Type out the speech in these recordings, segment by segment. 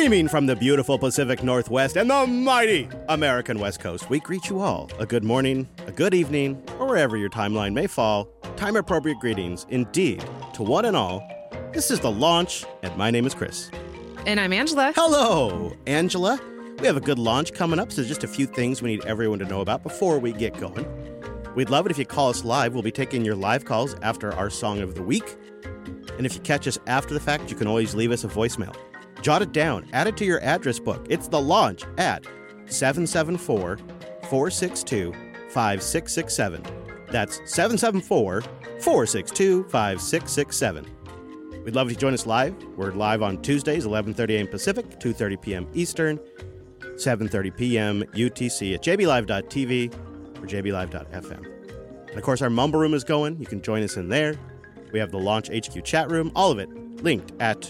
Streaming from the beautiful Pacific Northwest and the mighty American West Coast, we greet you all a good morning, a good evening, or wherever your timeline may fall. Time-appropriate greetings, indeed, to one and all. This is The Launch, and my name is Chris. And I'm Angela. Hello, Angela. We have a good launch coming up, so just a few things we need everyone to know about before we get going. We'd love it if you call us live. We'll be taking your live calls after our Song of the Week. And if you catch us after the fact, you can always leave us a voicemail. Jot it down. Add it to your address book. It's The Launch at 774-462-5667. That's 774-462-5667. We'd love if you join us live. We're live on Tuesdays, 11:30 a.m. Pacific, 2:30 p.m. Eastern, 7:30 p.m. UTC at jblive.tv or jblive.fm. And, of course, our Mumble Room is going. You can join us in there. We have the Launch HQ chat room. All of it linked at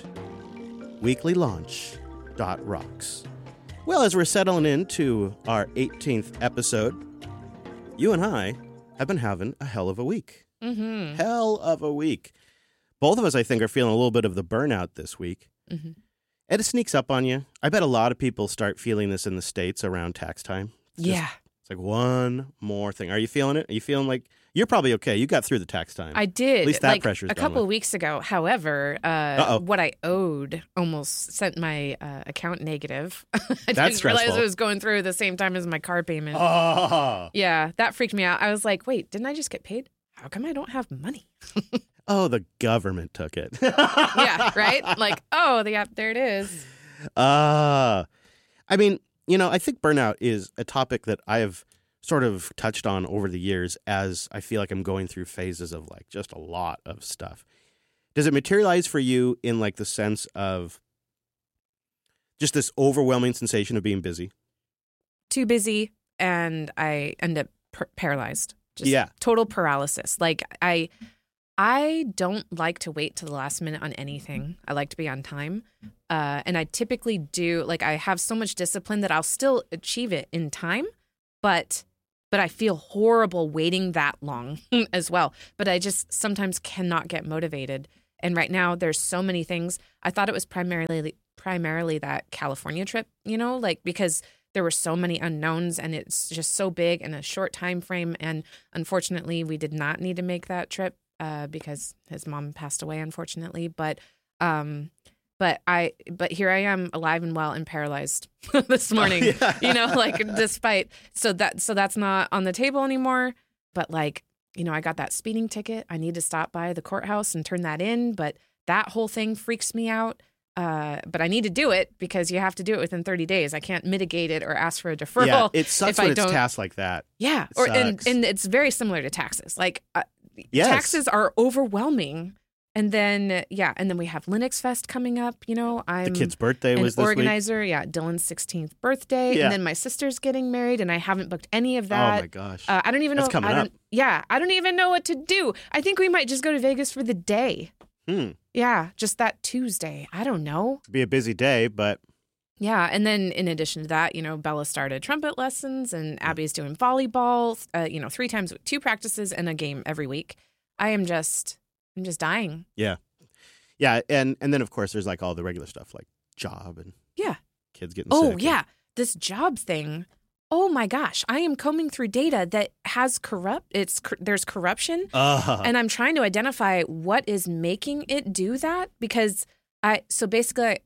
weeklylaunch.rocks. Well, as we're settling into our 18th episode, you and I have been having a hell of a week. Mm-hmm. Hell of a week. Both of us, I think, are feeling a little bit of the burnout this week. Mm-hmm. And it sneaks up on you. I bet a lot of people start feeling this in the States around tax time. It's like one more thing. Are you feeling it? Are you feeling like you're probably okay? You got through the tax time. I did. At least that pressure's a couple of weeks ago. However, what I owed almost sent my account negative. I didn't realize it was going through the same time as my car payment. Oh. Yeah, that freaked me out. I was like, wait, didn't I just get paid? How come I don't have money? Oh, the government took it. Yeah, right? Like, there it is. I mean, I think burnout is a topic that I have sort of touched on over the years as I feel like I'm going through phases of like just a lot of stuff. Does it materialize for you in like the sense of just this overwhelming sensation of being busy? Too busy, and I end up paralyzed. Just total paralysis. Like I don't like to wait till the last minute on anything. I like to be on time. And I typically do, like I have so much discipline that I'll still achieve it in time, but I feel horrible waiting that long as well. But I just sometimes cannot get motivated. And right now there's so many things. I thought it was primarily that California trip, because there were so many unknowns and it's just so big in a short time frame. And unfortunately, we did not need to make that trip because his mom passed away, unfortunately. But here I am, alive and well and paralyzed this morning. Despite so that's not on the table anymore. But I got that speeding ticket. I need to stop by the courthouse and turn that in. But that whole thing freaks me out. But I need to do it because you have to do it within 30 days. I can't mitigate it or ask for a deferral. Yeah, it sucks when it's tasks like that. Yeah, and it's very similar to taxes. Yes. Taxes are overwhelming. And then we have Linux Fest coming up. I'm the kid's birthday was this organizer. week. Yeah, Dylan's 16th birthday. Yeah. And then my sister's getting married, and I haven't booked any of that. Oh my gosh. I don't even know. That's coming up. I don't even know what to do. I think we might just go to Vegas for the day. Yeah, just that Tuesday. I don't know. It'd be a busy day, but... Yeah, and then in addition to that, Bella started trumpet lessons, and Abby's doing volleyball, 3 times, 2 practices and a game every week. I'm just dying. Yeah. Yeah, and then, of course, there's, all the regular stuff, like job and kids getting sick. Oh, yeah. This job thing, oh, my gosh. I am combing through data that has there's corruption, and I'm trying to identify what is making it do that, because basically,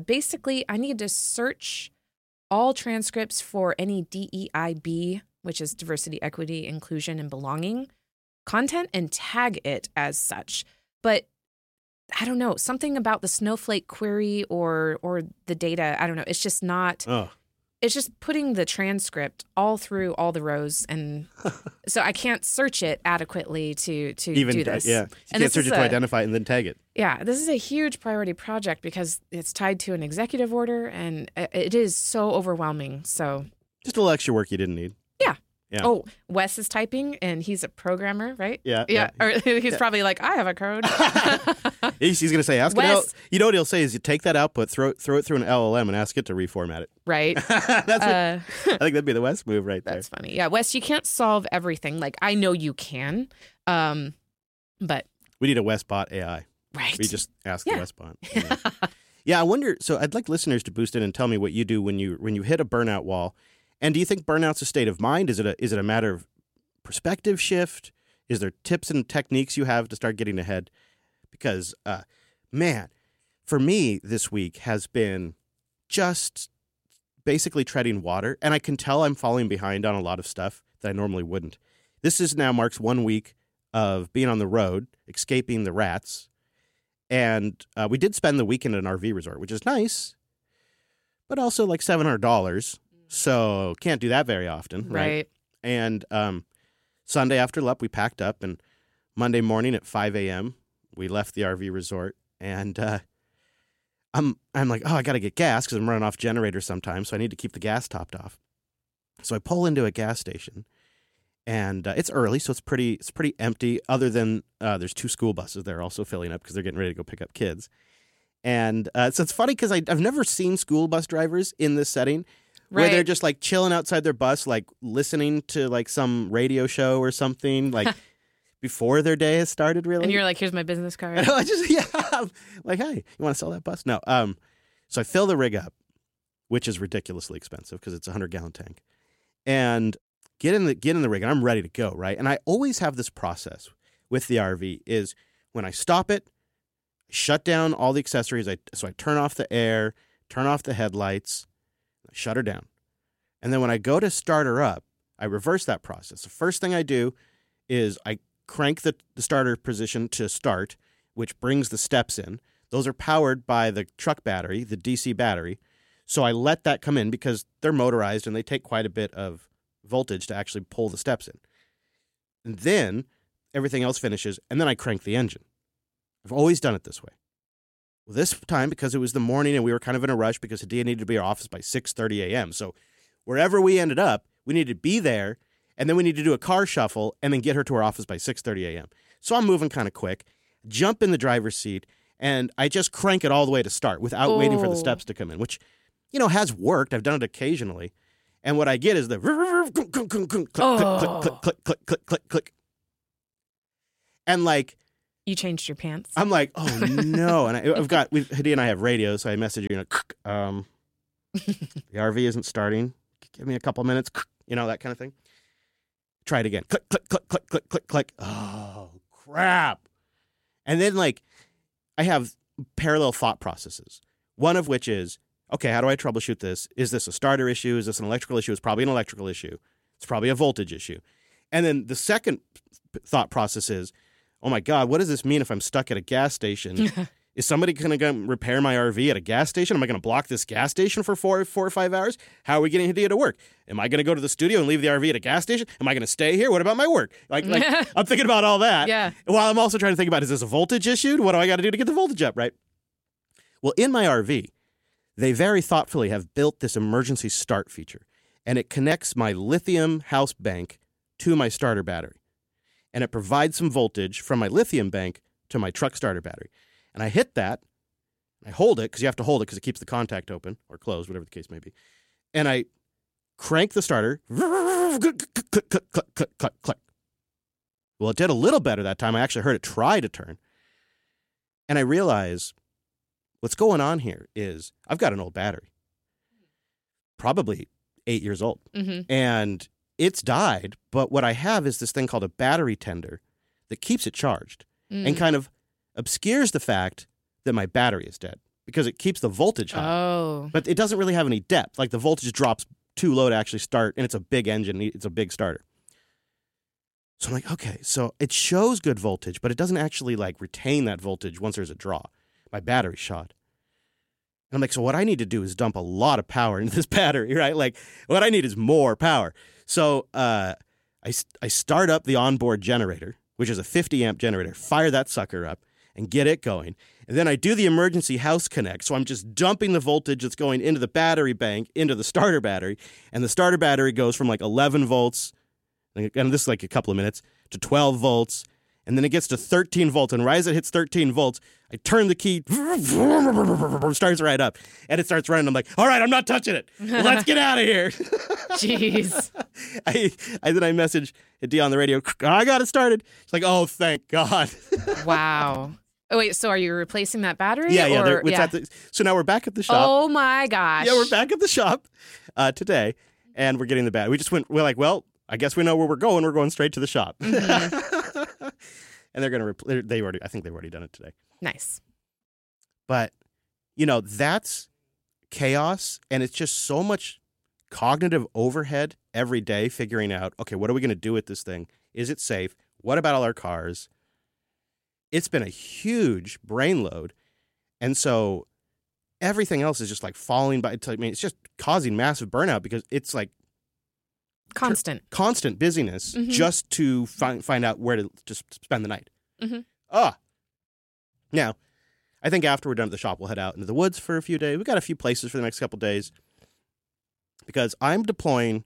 I need to search all transcripts for any DEIB, which is diversity, equity, inclusion, and belonging content, and tag it as such. But I don't know, something about the Snowflake query or the data, I don't know. It's just not, it's just putting the transcript all through all the rows. And so I can't search it adequately to even do this. Yeah, you can't search it to identify it and then tag it. Yeah, this is a huge priority project because it's tied to an executive order, and it is so overwhelming. So just a little extra work you didn't need. Yeah. Yeah. Oh, Wes is typing, and he's a programmer, right? Yeah. Or he's probably like, I have a code. He's going to say, ask Wes, it out. You know what he'll say is you take that output, throw it through an LLM, and ask it to reformat it. Right. I think that'd be the Wes move right there. That's funny. Yeah, Wes, you can't solve everything. I know you can, but... We need a Wes bot AI. Right. We just ask the Wes bot. Yeah, I wonder. So I'd like listeners to boost in and tell me what you do when you hit a burnout wall. And do you think burnout's a state of mind? Is it a matter of perspective shift? Is there tips and techniques you have to start getting ahead? Because, man, for me this week has been just basically treading water. And I can tell I'm falling behind on a lot of stuff that I normally wouldn't. This is now marks 1 week of being on the road, escaping the rats. And we did spend the weekend at an RV resort, which is nice, but also like $700. So can't do that very often, right? And Sunday after LUP, we packed up, and Monday morning at 5 a.m., we left the RV resort. And I'm like, oh, I got to get gas because I'm running off generators sometimes, so I need to keep the gas topped off. So I pull into a gas station, and it's early, so it's pretty empty. Other than there's 2 school buses there also filling up because they're getting ready to go pick up kids. And so it's funny because I've never seen school bus drivers in this setting. Where they're just like chilling outside their bus, like listening to like some radio show or something, like before their day has started, really. And you're like, here's my business card. I just, like, hey, you want to sell that bus? No. So I fill the rig up, which is ridiculously expensive because it's a 100-gallon tank, and get in the rig, and I'm ready to go, right? And I always have this process with the RV is when I stop it, I shut down all the accessories. So I turn off the air, turn off the headlights, I shut her down. And then when I go to start her up, I reverse that process. The first thing I do is I crank the starter position to start, which brings the steps in. Those are powered by the truck battery, the DC battery. So I let that come in because they're motorized and they take quite a bit of voltage to actually pull the steps in. And then everything else finishes, and then I crank the engine. I've always done it this way. Well, this time, because it was the morning and we were kind of in a rush because Hadia needed to be at our office by 6:30 a.m. So wherever we ended up, we needed to be there, and then we needed to do a car shuffle and then get her to our office by 6:30 a.m. So I'm moving kind of quick, jump in the driver's seat, and I just crank it all the way to start without waiting for the steps to come in, which, has worked. I've done it occasionally. And what I get is the click, click, click, click, click, click, click. And like, you changed your pants. I'm like, oh no. And Hadia and I have radios, so I message you, the RV isn't starting. Give me a couple minutes, that kind of thing. Try it again. Click, click, click, click, click, click, click. Oh, crap. And then I have parallel thought processes. One of which is, okay, how do I troubleshoot this? Is this a starter issue? Is this an electrical issue? It's probably an electrical issue. It's probably a voltage issue. And then the second thought process is, oh my God, what does this mean if I'm stuck at a gas station? Is somebody going to go repair my RV at a gas station? Am I going to block this gas station for 4 or 5 hours? How are we getting Hadia to work? Am I going to go to the studio and leave the RV at a gas station? Am I going to stay here? What about my work? Like I'm thinking about all that. Yeah. While I'm also trying to think about, is this a voltage issue? What do I got to do to get the voltage up, right? Well, in my RV, they very thoughtfully have built this emergency start feature, and it connects my lithium house bank to my starter battery. And it provides some voltage from my lithium bank to my truck starter battery. And I hit that, I hold it, because you have to hold it because it keeps the contact open, or closed, whatever the case may be. And I crank the starter, click, click, click, click, click, click. Well, it did a little better that time. I actually heard it try to turn. And I realize what's going on here is I've got an old battery, probably 8 years old. Mm-hmm. And it's died, but what I have is this thing called a battery tender that keeps it charged and kind of obscures the fact that my battery is dead because it keeps the voltage high. Oh. But it doesn't really have any depth. Like the voltage drops too low to actually start, and it's a big engine. It's a big starter. So I'm like, okay, so it shows good voltage, but it doesn't actually retain that voltage once there's a draw. My battery's shot. And I'm like, so what I need to do is dump a lot of power into this battery, right? Like what I need is more power. So I start up the onboard generator, which is a 50-amp generator, fire that sucker up, and get it going. And then I do the emergency house connect. So I'm just dumping the voltage that's going into the battery bank, into the starter battery. And the starter battery goes from 11 volts, and this is a couple of minutes, to 12 volts. And then it gets to 13 volts. And right as it hits 13 volts, I turn the key, starts right up. And it starts running. I'm like, all right, I'm not touching it. Let's get out of here. Jeez. Then I message Hadia on the radio, I got it started. She's like, oh, thank God. Wow. Oh, wait, so are you replacing that battery? Yeah. So now we're back at the shop. Oh, my gosh. Yeah, we're back at the shop today, and we're getting the battery. We're like, well, I guess we know where we're going. We're going straight to the shop. Mm-hmm. And they're going to, I think they've already done it today. Nice. But, that's chaos, and it's just so much cognitive overhead every day figuring out, okay, what are we going to do with this thing? Is it safe? What about all our cars? It's been a huge brain load. And so everything else is just like falling by. It's just causing massive burnout because it's like constant busyness just to find out where to just spend the night. Mm-hmm. Now, I think after we're done at the shop, we'll head out into the woods for a few days. We've got a few places for the next couple of days because I'm deploying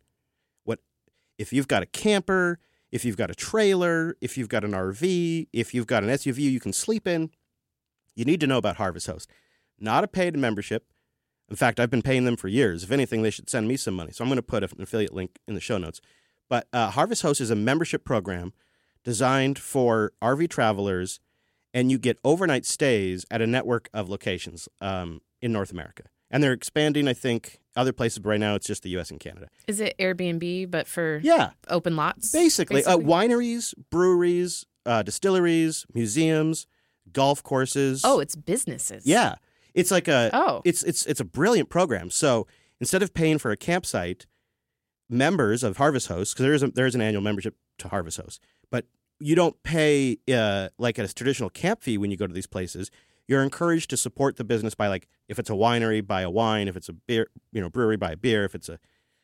if you've got a camper, if you've got a trailer, if you've got an RV, if you've got an SUV you can sleep in, you need to know about Harvest Host. Not a paid membership. In fact, I've been paying them for years. If anything, they should send me some money. So I'm going to put an affiliate link in the show notes. But Harvest Host is a membership program designed for RV travelers, and you get overnight stays at a network of locations in North America. And they're expanding, I think, other places, but right now it's just the U.S. and Canada. Is it Airbnb, but for open lots? Basically. Wineries, breweries, distilleries, museums, golf courses. Oh, it's businesses. Yeah. It's like it's a brilliant program. So instead of paying for a campsite, members of Harvest Host, because there is an annual membership to Harvest Host, but you don't pay like a traditional camp fee when you go to these places. You're encouraged to support the business by, like, if it's a winery, buy a wine. If it's a beer, brewery, buy a beer. If it's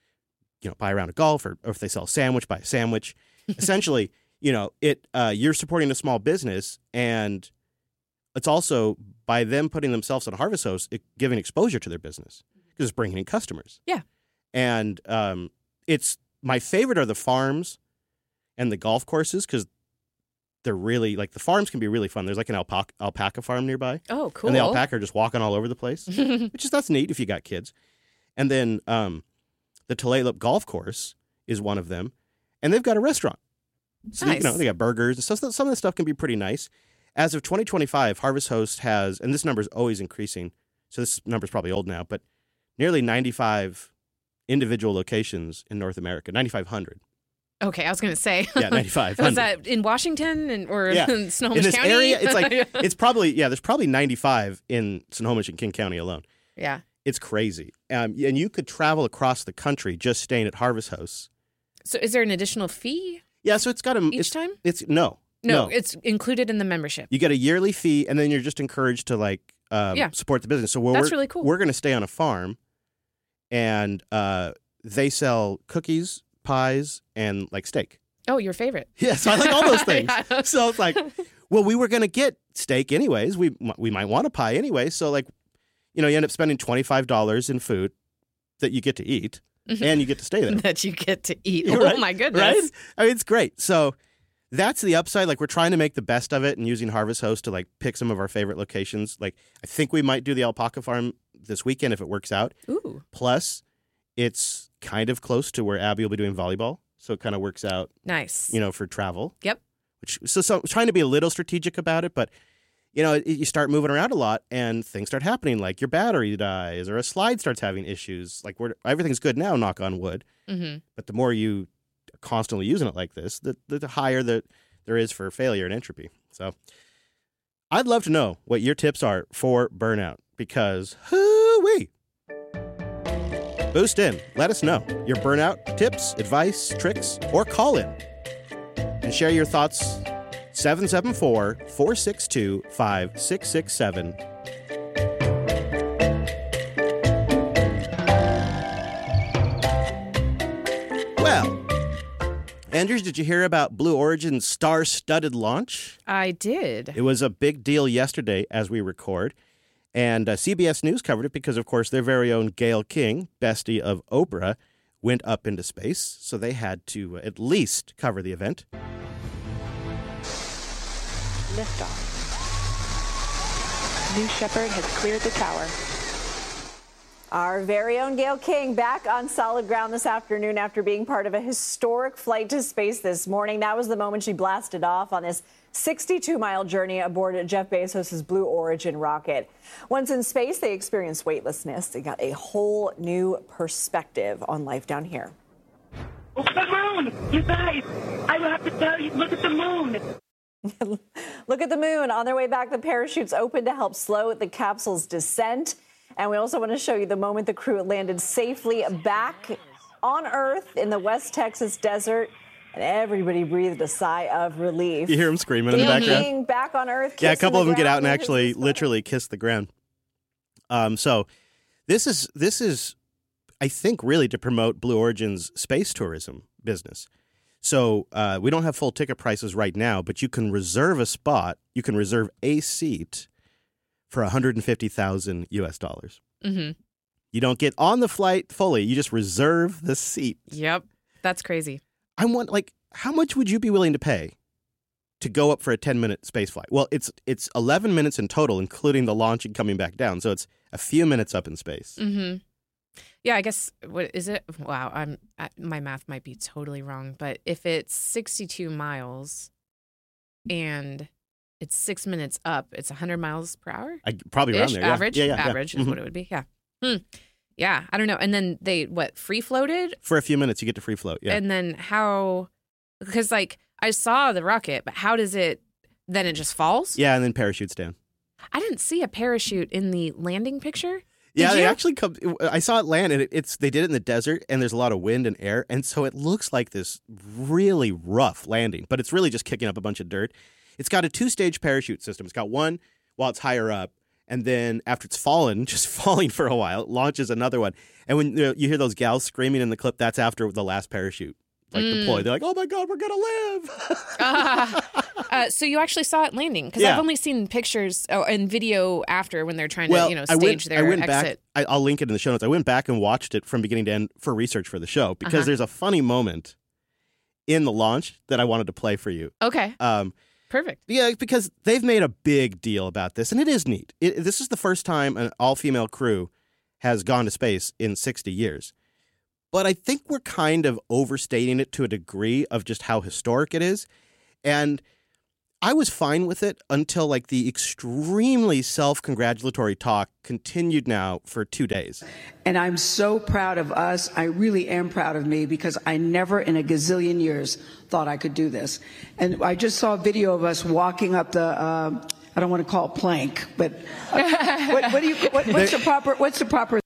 buy a round of golf, or if they sell a sandwich, buy a sandwich. Essentially, you're supporting a small business, and it's also by them putting themselves on Harvest Host, giving exposure to their business because it's bringing in customers. Yeah. And it's my favorite are the farms and the golf courses because they're really, like, the farms can be really fun. There's like an alpaca farm nearby. Oh, cool. And the alpaca are just walking all over the place, that's neat if you got kids. And then the Tulalip Golf Course is one of them, and they've got a restaurant. So, nice. They got burgers. So some of the stuff can be pretty nice. As of 2025, Harvest Host has, and this number is always increasing, so this number is probably old now, but nearly 95 individual locations in North America, 9,500. Okay, I was going to say. Yeah, 9,500. Was that in Washington or in Snohomish in this County? Area, it's like, it's probably, there's probably 95 in Snohomish and King County alone. Yeah. It's crazy. And you could travel across the country just staying at Harvest House. So is there an additional fee? Yeah, so it's got each time? No, it's included in the membership. You get a yearly fee, and then you're just encouraged to support the business. So that's really cool. We're going to stay on a farm, and they sell cookies, pies, and like steak. Oh, your favorite. Yeah, so I like all those things. So it's like, well, we were going to get steak anyways. We might want a pie anyway. So, like, you end up spending $25 in food that you get to eat, and you get to stay there. That you get to eat. Right? Oh, my goodness. Right? I mean, it's great. So that's the upside. Like, we're trying to make the best of it and using Harvest Host to, like, pick some of our favorite locations. Like, I think we might do the alpaca farm this weekend if it works out. Ooh. Plus, it's kind of close to where Abby will be doing volleyball. So it kind of works out. Nice. For travel. Yep. So trying to be a little strategic about it, but, you start moving around a lot and things start happening, like your battery dies or a slide starts having issues. Like, everything's good now, knock on wood. Mm-hmm. But the more you are constantly using it like this, the higher that there is for failure and entropy. So I'd love to know what your tips are for burnout, because hoo-wee. Boost in. Let us know your burnout tips, advice, tricks, or call in and share your thoughts. 774-462-5667. Well, Andrews, did you hear about Blue Origin's star-studded launch? I did. It was a big deal yesterday as we record. And CBS News covered it because, of course, their very own Gayle King, bestie of Oprah, went up into space. So they had to at least cover the event. Liftoff. New Shepard has cleared the tower. Our very own Gayle King back on solid ground this afternoon after being part of a historic flight to space this morning. That was the moment she blasted off on this 62-mile journey aboard Jeff Bezos' Blue Origin rocket. Once in space, they experienced weightlessness. They got a whole new perspective on life down here. Oh, the moon! You guys, I will have to tell you, look at the moon. Look at the moon. On their way back, the parachutes opened to help slow the capsule's descent. And we also want to show you the moment the crew landed safely back on Earth in the West Texas desert. And everybody breathed a sigh of relief. You hear them screaming in the background? Being back on Earth. Yeah, a couple of them get out and actually literally kiss the ground. So this is, I think, really to promote Blue Origin's space tourism business. So we don't have full ticket prices right now, but you can reserve a spot. You can reserve a seat for $150,000 US. Mm-hmm. You don't get on the flight fully. You just reserve the seat. Yep. That's crazy. I want, how much would you be willing to pay to go up for a 10-minute space flight? Well, it's 11 minutes in total, including the launch and coming back down. So it's a few minutes up in space. Mm-hmm. Yeah, I guess, what is it? Wow, my math might be totally wrong, but if it's 62 miles and it's 6 minutes up, it's 100 miles per hour? Probably around there, yeah. Average? Yeah, Average is what it would be, yeah. Yeah, I don't know. And then they, free floated? For a few minutes, you get to free float, yeah. And then how, because I saw the rocket, but how does it, then it just falls? Yeah, and then parachutes down. I didn't see a parachute in the landing picture. Yeah, they actually come. I saw it land, and they did it in the desert, and there's a lot of wind and air, and so it looks like this really rough landing, but it's really just kicking up a bunch of dirt. It's got a 2-stage parachute system. It's got one while it's higher up, and then after it's fallen, just falling for a while, it launches another one. And when you hear those gals screaming in the clip, that's after the last parachute deployed. They're like, "Oh my God, we're gonna live!" So you actually saw it landing? Because I've only seen pictures and video after when they're trying to stage their exit. I'll link it in the show notes. I went back and watched it from beginning to end for research for the show because there's a funny moment in the launch that I wanted to play for you. Okay. Perfect. Yeah, because they've made a big deal about this, and it is neat. This is the first time an all-female crew has gone to space in 60 years. But I think we're kind of overstating it to a degree of just how historic it is. And I was fine with it until the extremely self-congratulatory talk continued now for 2 days. And I'm so proud of us. I really am proud of me because I never in a gazillion years thought I could do this. And I just saw a video of us walking up the, I don't want to call it plank, but what's the proper?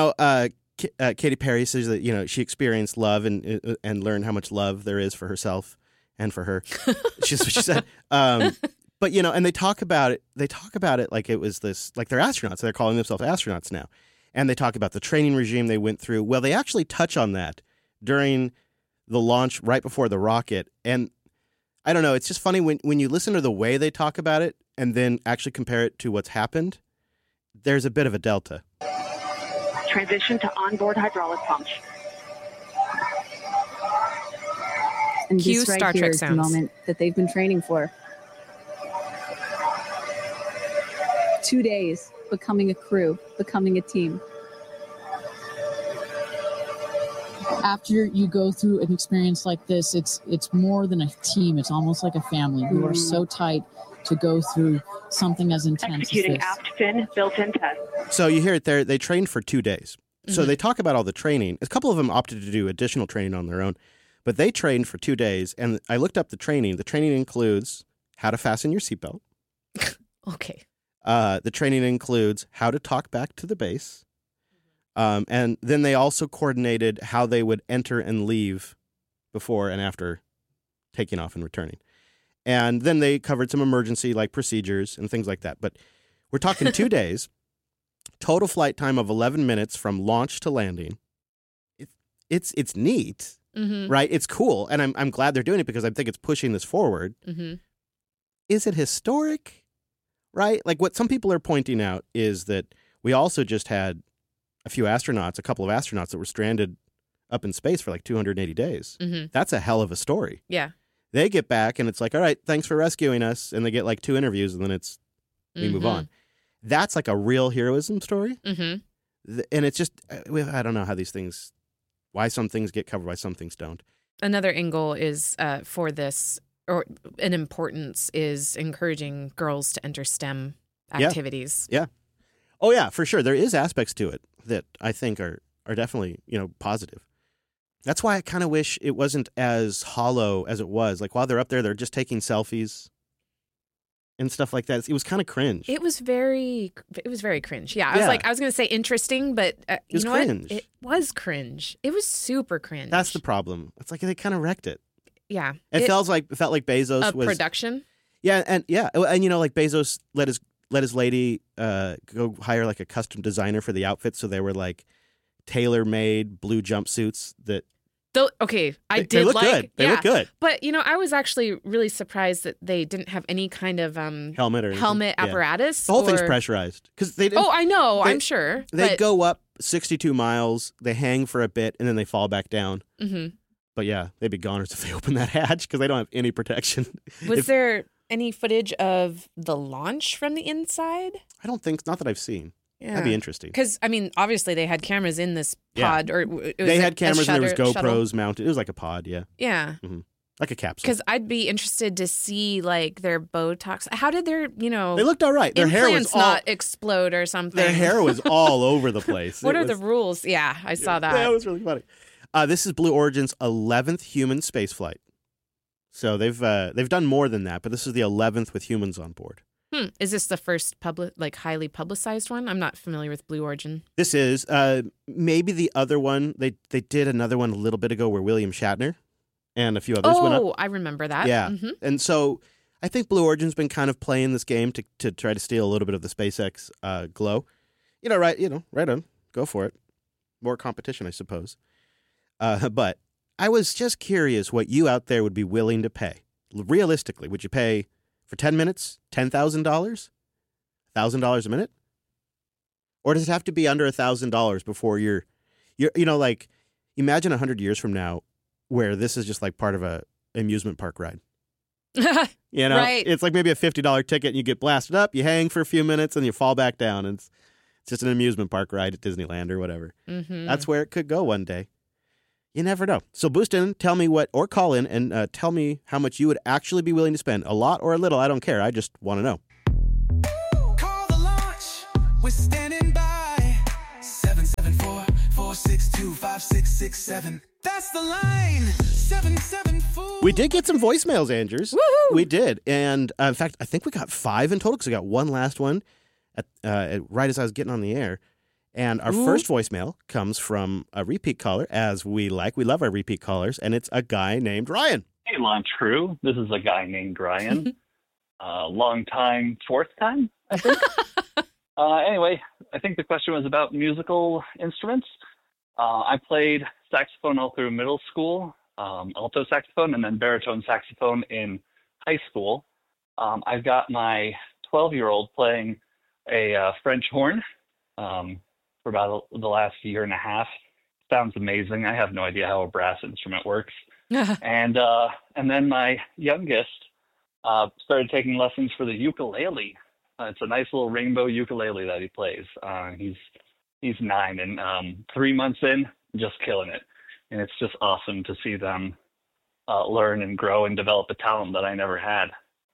Katy Perry says that, she experienced love and learned how much love there is for herself and for her. She's what she said. But, and they talk about it like it was this, like they're astronauts. They're calling themselves astronauts now. And they talk about the training regime they went through. Well, they actually touch on that during the launch right before the rocket. And I don't know, it's just funny when you listen to the way they talk about it and then actually compare it to what's happened, there's a bit of a delta. Transition to onboard hydraulic pumps. And Cue this right Star here Trek is the sounds. moment that they've been training for. 2 days, becoming a crew, becoming a team. After you go through an experience like this, it's more than a team. It's almost like a family. You are so tight to go through something as intense Executing as this. aft fin built-in test. So you hear it there. They trained for 2 days. So they talk about all the training. A couple of them opted to do additional training on their own. But they trained for 2 days, and I looked up the training. The training includes how to fasten your seatbelt. Okay. The training includes how to talk back to the base. And then they also coordinated how they would enter and leave before and after taking off and returning. And then they covered some emergency procedures and things like that. But we're talking 2 days, total flight time of 11 minutes from launch to landing. It's neat. Mm-hmm. Right? It's cool. And I'm glad they're doing it because I think it's pushing this forward. Mm-hmm. Is it historic? Right? What some people are pointing out is that we also just had a couple of astronauts that were stranded up in space for 280 days. Mm-hmm. That's a hell of a story. Yeah. They get back and it's all right, thanks for rescuing us. And they get 2 interviews and then we move on. That's a real heroism story. Mm-hmm. And it's just, I don't know why some things get covered, why some things don't. Another angle is for this an importance is encouraging girls to enter STEM activities. Yeah. Oh, yeah, for sure. There is aspects to it that I think are definitely, positive. That's why I kind of wish it wasn't as hollow as it was. Like, while they're up there, they're just taking selfies and stuff like that. It was kind of cringe. It was very cringe. Yeah, I was going to say interesting, but you know cringe. What? It was cringe. It was super cringe. That's the problem. It's like they kind of wrecked it. Yeah. It felt like Bezos was production. Yeah, and like Bezos let his lady go hire like a custom designer for the outfits, so they were like tailor-made blue jumpsuits that. They look good. They look good. But I was actually really surprised that they didn't have any kind of helmet apparatus. The whole thing's pressurized because they didn't. Oh, I know. I'm sure. They go up 62 miles. They hang for a bit and then they fall back down. Mm-hmm. But yeah, they'd be goners if they open that hatch because they don't have any protection. Was there any footage of the launch from the inside? I don't think. Not that I've seen. Yeah. That'd be interesting. Because, obviously they had cameras in this pod. Or they had cameras and there was GoPros mounted. It was like a pod, yeah. Yeah. Mm-hmm. Like a capsule. Because I'd be interested to see, like, their Botox. How did their, They looked all right. Their hair was not explode or something. Their hair was all over the place. What are the rules? Yeah, I saw that. That was really funny. This is Blue Origin's 11th human spaceflight. So they've done more than that, but this is the 11th with humans on board. Is this the first highly publicized one? I'm not familiar with Blue Origin. This is maybe the other one. They did another one a little bit ago where William Shatner and a few others went up. Oh, I remember that. Yeah, mm-hmm. And so I think Blue Origin's been kind of playing this game to try to steal a little bit of the SpaceX glow. Right on, go for it. More competition, I suppose. But I was just curious what you out there would be willing to pay. Realistically, would you pay for 10 minutes, $10,000? $1,000 a minute? Or does it have to be under $1,000 before you're like, imagine 100 years from now where this is just like part of a amusement park ride. Right. It's like maybe a $50 ticket and you get blasted up, you hang for a few minutes and you fall back down. And it's just an amusement park ride at Disneyland or whatever. Mm-hmm. That's where it could go one day. You never know. So boost in, tell me or call in and tell me how much you would actually be willing to spend. A lot or a little, I don't care. I just want to know. Call the launch. We're standing by. 774-462-5667. That's the line. 774. We did get some voicemails, Andrews. Woohoo! We did. And in fact, I think we got 5 in total because we got one last one right as I was getting on the air. And our first voicemail comes from a repeat caller, as we like. We love our repeat callers, and it's a guy named Ryan. Hey, launch crew. This is a guy named Ryan. Long time, fourth time, I think. Anyway, I think the question was about musical instruments. I played saxophone all through middle school, alto saxophone, and then baritone saxophone in high school. I've got my 12-year-old playing a French horn. For about the last year and a half. Sounds amazing. I have no idea how a brass instrument works. And then my youngest started taking lessons for the ukulele. It's a nice little rainbow ukulele that he plays. He's 9 and 3 months in, just killing it. And it's just awesome to see them learn and grow and develop a talent that I never had.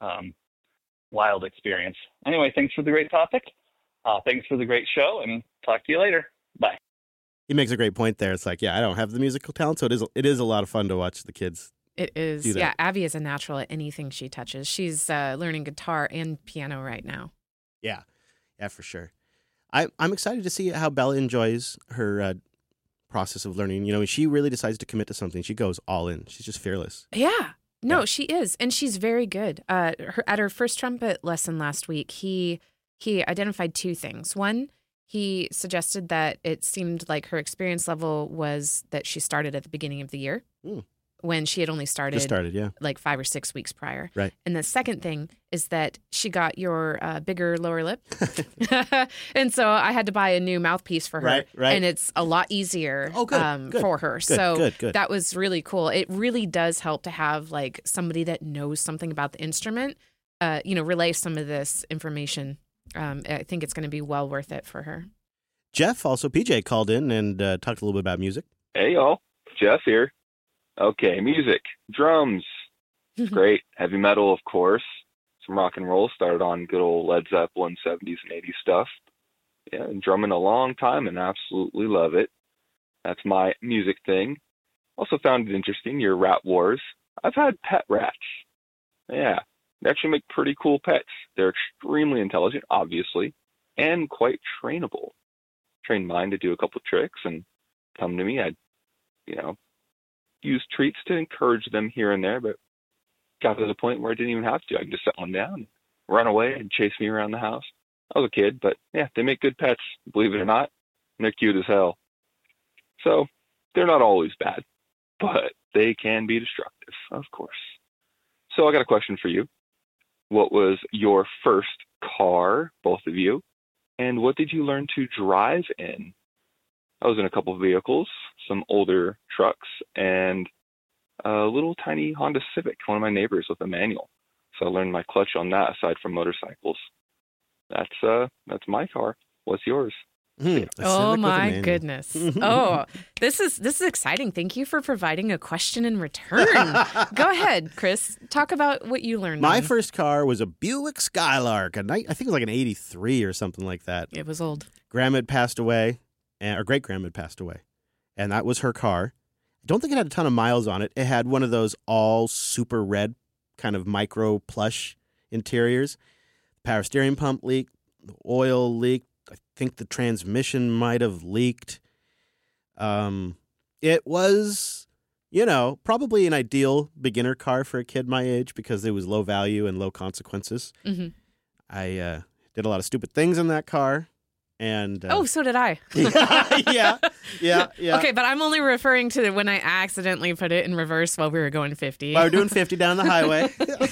Wild experience. Anyway, thanks for the great topic. Thanks for the great show, and talk to you later. Bye. He makes a great point there. It's like, I don't have the musical talent, so it is a lot of fun to watch the kids. It is. Yeah, Abby is a natural at anything she touches. She's learning guitar and piano right now. Yeah, for sure. I'm excited to see how Bella enjoys her process of learning. She really decides to commit to something. She goes all in. She's just fearless. Yeah. No, she is, and she's very good. At her first trumpet lesson last week, he identified 2 things. One, he suggested that it seemed like her experience level was that she started at the beginning of the year when she had only started like 5 or 6 weeks prior. Right. And the second thing is that she got your bigger lower lip. And so I had to buy a new mouthpiece for her. Right. And it's a lot easier for her. Good. That was really cool. It really does help to have like somebody that knows something about the instrument, relay some of this information. I think it's going to be well worth it for her. Jeff, also PJ, called in and talked a little bit about music. Hey, y'all. Jeff here. Okay, music. Drums. It's great. Heavy metal, of course. Some rock and roll. Started on good old Led Zeppelin 70s and 80s stuff. Yeah, and drumming a long time and absolutely love it. That's my music thing. Also found it interesting, your rat wars. I've had pet rats. Yeah, they actually make pretty cool pets. They're extremely intelligent, obviously, and quite trainable. Trained mine to do a couple tricks and come to me. I'd, use treats to encourage them here and there, but got to the point where I didn't even have to. I could just set one down, run away, and chase me around the house. I was a kid, but yeah, they make good pets, believe it or not. And they're cute as hell. So they're not always bad, but they can be destructive, of course. So I got a question for you. What was your first car, both of you, and what did you learn to drive in? I was in a couple of vehicles, some older trucks, and a little tiny Honda Civic, one of my neighbors with a manual. So I learned my clutch on that aside from motorcycles. That's my car. What's yours? Oh my goodness. Oh, this is exciting. Thank you for providing a question in return. Go ahead, Chris. Talk about what you learned. My first car was a Buick Skylark. I think it was like an 83 or something like that. It was old. Grandma had passed away, or great-grandma had passed away, and that was her car. I don't think it had a ton of miles on it. It had one of those all super red kind of micro plush interiors. Power steering pump leaked. The oil leaked. I think the transmission might have leaked. It was, probably an ideal beginner car for a kid my age because it was low value and low consequences. Mm-hmm. I did a lot of stupid things in that car. And so did I. Yeah. Okay, but I'm only referring to when I accidentally put it in reverse while we were going 50. While we were doing 50 down the highway.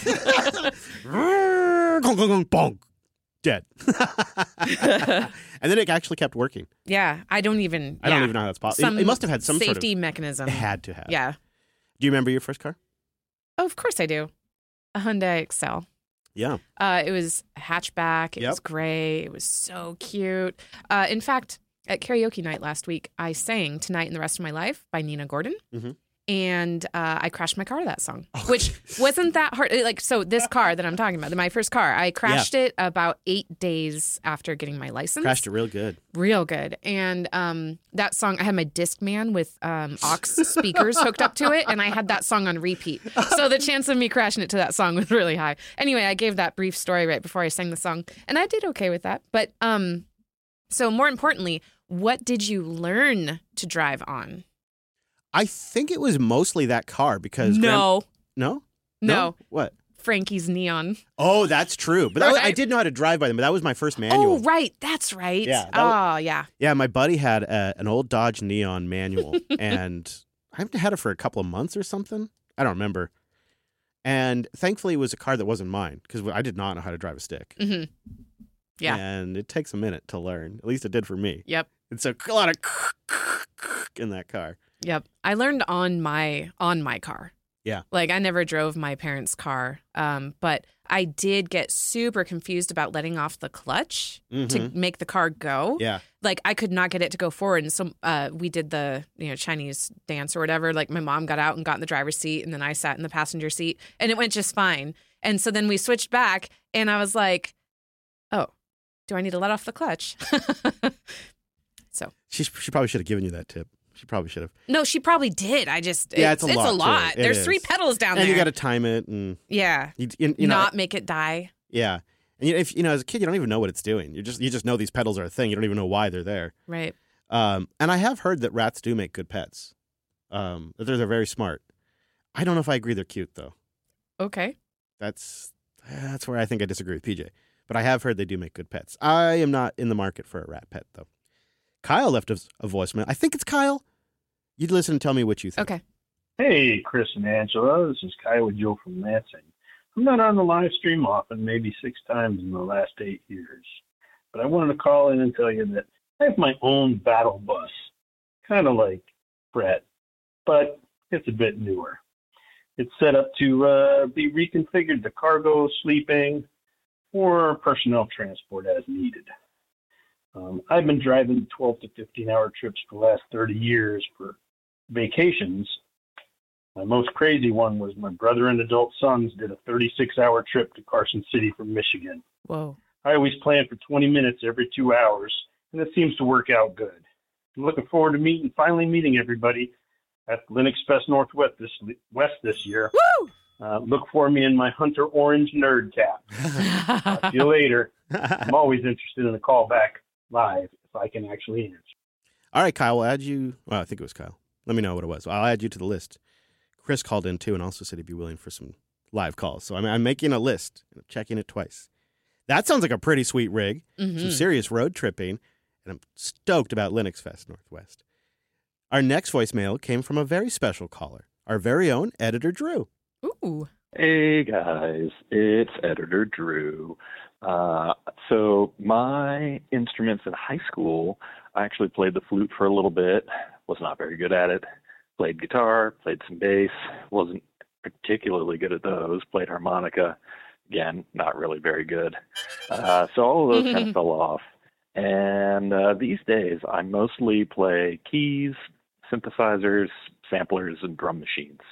Bonk. Dead. And then it actually kept working. Yeah, I don't even know how that's possible. It must have had some safety sort of mechanism. It had to have. Yeah. Do you remember your first car? Oh, of course I do. A Hyundai Excel. Yeah. It was hatchback. It was gray. It was so cute. In fact, at karaoke night last week, I sang Tonight and the Rest of My Life by Nina Gordon. Mm-hmm. And I crashed my car to that song, which wasn't that hard. So this car that I'm talking about, my first car, I crashed it about 8 days after getting my license. Crashed it real good. Real good. And that song, I had my Discman with aux speakers hooked up to it, and I had that song on repeat. So the chance of me crashing it to that song was really high. Anyway, I gave that brief story right before I sang the song, and I did okay with that. But so more importantly, what did you learn to drive on? I think it was mostly that car because... No. No? What? Frankie's Neon. Oh, that's true. But I did know how to drive by them, but that was my first manual. Oh, right. That's right. Yeah. Yeah. Yeah, my buddy had an old Dodge Neon manual, and I had it for a couple of months or something. I don't remember. And thankfully, it was a car that wasn't mine because I did not know how to drive a stick. Mm-hmm. Yeah. And it takes a minute to learn. At least it did for me. Yep. It's a lot of in that car. Yep. I learned on my car. Yeah. Like I never drove my parents' car, but I did get super confused about letting off the clutch to make the car go. Yeah. Like I could not get it to go forward. And so we did the Chinese dance or whatever. Like my mom got out and got in the driver's seat, and then I sat in the passenger seat, and it went just fine. And so then we switched back, and I was like, oh, do I need to let off the clutch? So she probably should have given you that tip. She probably should have. No, she probably did. It's a lot. There's 3 pedals down there. And you got to time it. And yeah. You not make it die. Yeah. And if as a kid, you don't even know what it's doing. You just know these pedals are a thing. You don't even know why they're there. Right. And I have heard that rats do make good pets. That they're very smart. I don't know if I agree they're cute, though. Okay. That's where I think I disagree with PJ. But I have heard they do make good pets. I am not in the market for a rat pet, though. Kyle left us a voicemail. I think it's Kyle. You'd listen and tell me what you think. Okay. Hey, Chris and Angela. This is Kyle Joe from Lansing. I'm not on the live stream often, maybe 6 times in the last 8 years. But I wanted to call in and tell you that I have my own battle bus, kind of like Brett, but it's a bit newer. It's set up to be reconfigured to cargo, sleeping, or personnel transport as needed. I've been driving 12 to 15-hour trips for the last 30 years for vacations, My most crazy one was my brother and adult sons did a 36-hour trip to Carson City from Michigan. Whoa. I always plan for 20 minutes every 2 hours, and it seems to work out good. I'm looking forward to finally meeting everybody at Linux Fest Northwest this year. Woo! Look for me in my Hunter Orange nerd cap. See you later. I'm always interested in a call back live if I can actually answer. All right, Kyle, we'll add you. Well, I think it was Kyle. Let me know what it was. I'll add you to the list. Chris called in, too, and also said he'd be willing for some live calls. So I'm making a list, checking it twice. That sounds like a pretty sweet rig. Mm-hmm. Some serious road tripping. And I'm stoked about Linux Fest Northwest. Our next voicemail came from a very special caller, our very own Editor Drew. Ooh. Hey, guys. It's Editor Drew. So my instruments in high school, I actually played the flute for a little bit. Was not very good at it. Played guitar, played some bass. Wasn't particularly good at those. Played harmonica. Again, not really very good. So all of those kind of fell off. And these days, I mostly play keys, synthesizers, samplers, and drum machines.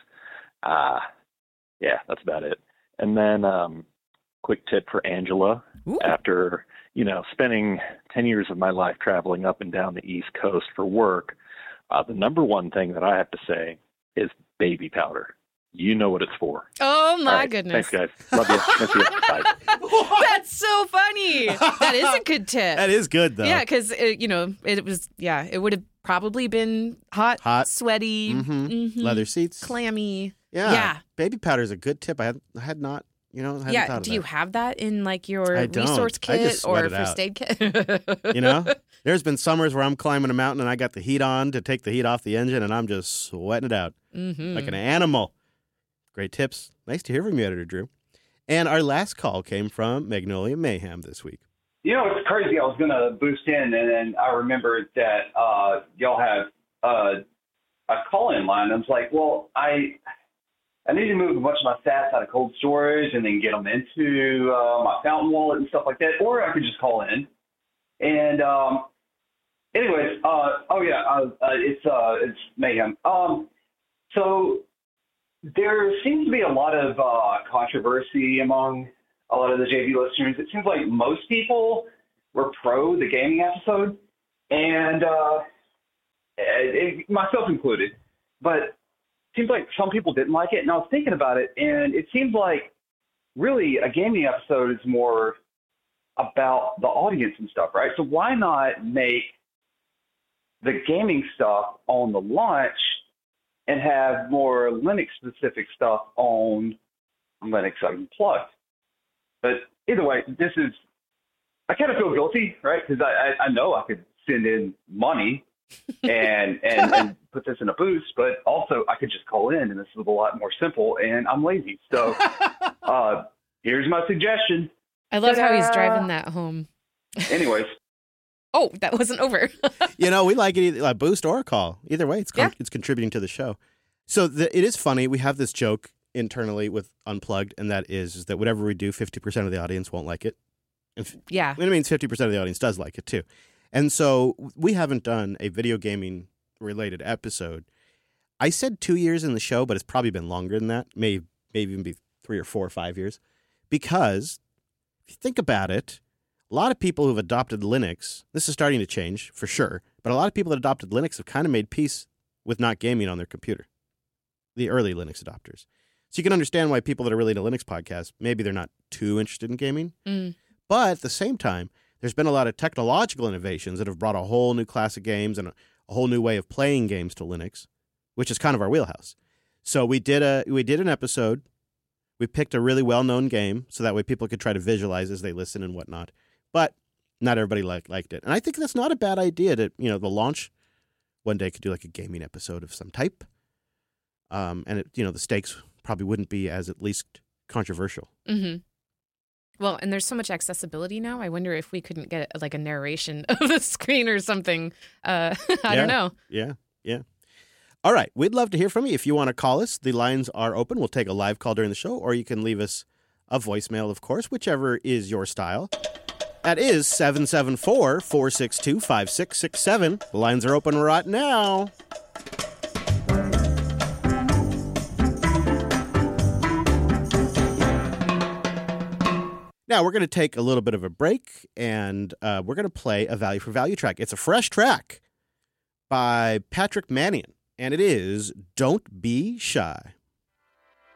Yeah, that's about it. And then quick tip for Angela. Ooh. After, spending 10 years of my life traveling up and down the East Coast for work, the number one thing that I have to say is baby powder. You know what it's for. Oh, my right, goodness. Thanks, guys. Love you. Miss you. Bye. That's so funny. That is a good tip. That is good, though. Yeah, because, it would have probably been hot, sweaty, leather seats, clammy. Yeah. Baby powder is a good tip. I had not, hadn't thought of do you have that in, your I don't. resource I kit just sweat or it first out. aid kit? There's been summers where I'm climbing a mountain and I got the heat on to take the heat off the engine, and I'm just sweating it out like an animal. Great tips. Nice to hear from you, Editor Drew. And our last call came from Magnolia Mayhem this week. It's crazy. I was going to boost in, and then I remembered that y'all have a call-in line. I was like, well, I need to move a bunch of my stats out of cold storage and then get them into my Fountain wallet and stuff like that, or I could just call in. And anyways, it's Mayhem. So there seems to be a lot of controversy among a lot of the JV listeners. It seems like most people were pro the gaming episode, and myself included. But it seems like some people didn't like it, and I was thinking about it, and it seems like really a gaming episode is more about the audience and stuff, right? So why not make the gaming stuff on the launch and have more Linux-specific stuff on Linux Unplugged? But either way, I kind of feel guilty, right? Because I know I could send in money and put this in a boost, but also I could just call in, and this is a lot more simple, and I'm lazy. So here's my suggestion. I love how he's driving that home. Anyways. Oh, that wasn't over. We like it either a boost or a call. Either way, it's contributing to the show. So it is funny. We have this joke internally with Unplugged, and that is that whatever we do, 50% of the audience won't like it. Yeah. It means 50% of the audience does like it, too. And so we haven't done a video gaming related episode. I said 2 years in the show, but it's probably been longer than that. Maybe even be 3 or 4 or 5 years. Because if you think about it, a lot of people who've adopted Linux, this is starting to change for sure, but a lot of people that adopted Linux have kind of made peace with not gaming on their computer. The early Linux adopters. So you can understand why people that are really into Linux podcasts, maybe they're not too interested in gaming. But at the same time, there's been a lot of technological innovations that have brought a whole new class of games and a whole new way of playing games to Linux, which is kind of our wheelhouse. So we did an episode. We picked a really well-known game so that way people could try to visualize as they listen and whatnot. But not everybody liked it. And I think that's not a bad idea to, the launch one day could do like a gaming episode of some type. And the stakes probably wouldn't be as at least controversial. Mm-hmm. Well, and there's so much accessibility now. I wonder if we couldn't get like a narration of the screen or something. I don't know. Yeah. All right. We'd love to hear from you. If you want to call us, the lines are open. We'll take a live call during the show, or you can leave us a voicemail, of course, whichever is your style. That is 774-462-5667. The lines are open right now. Now, we're going to take a little bit of a break, and we're going to play a value for value track. It's a fresh track by Patrick Mannion, and it is Don't Be Shy.